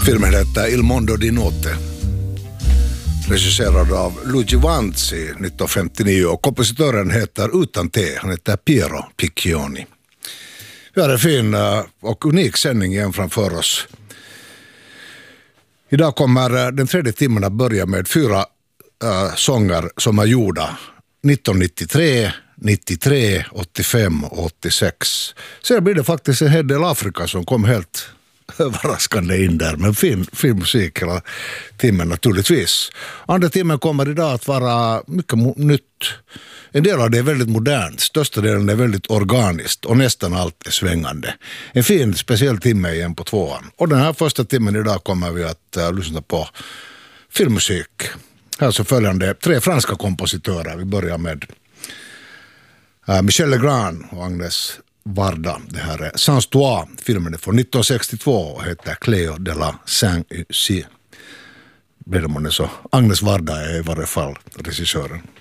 Filmen heter Il Mondo di Notte. Regisserad av Luigi Vanzi 1959 och kompositören heter utan T, han heter Piero Piccioni. Vi har en fin och unik sändning igen framför oss. Idag kommer den tredje timmen att börja med 4 sånger som är gjorda 1993, 93, 85 och 86. Sen blir det faktiskt en hel del Afrika som kom helt överraskande in där, men fin musik hela timmen naturligtvis. Andra timmen kommer idag att vara mycket nytt. En del av det är väldigt modernt, största delen är väldigt organiskt och nästan allt är svängande. En fin speciell timme igen på 2:an. Och den här första timmen idag kommer vi att lyssna på filmmusik. Här så följande 3 franska kompositörer. Vi börjar med Michel Legrand och Agnes Varda. Det här är Sans Toi. Filmen är från 1962 och heter Cléo de la Saint-Lucie. Blir det månne så. Agnes Varda är i varje fall regissören.